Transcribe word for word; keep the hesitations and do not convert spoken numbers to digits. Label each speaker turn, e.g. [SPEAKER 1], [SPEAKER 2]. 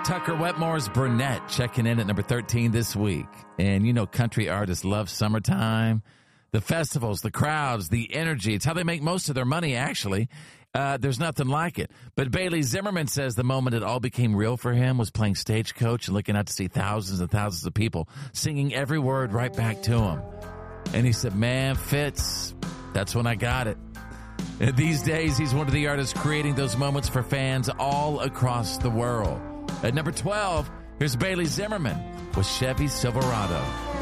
[SPEAKER 1] Tucker Wetmore's Burnett checking in at number thirteen this week. And you know country artists love summertime. The festivals, the crowds, the energy. It's how they make most of their money, actually. Uh, there's nothing like it. But Bailey Zimmerman says the moment it all became real for him was playing Stagecoach and looking out to see thousands and thousands of people singing every word right back to him. And he said, man, Fitz, that's when I got it. And these days, he's one of the artists creating those moments for fans all across the world. At number twelve, here's Bailey Zimmerman with Chevy Silverado.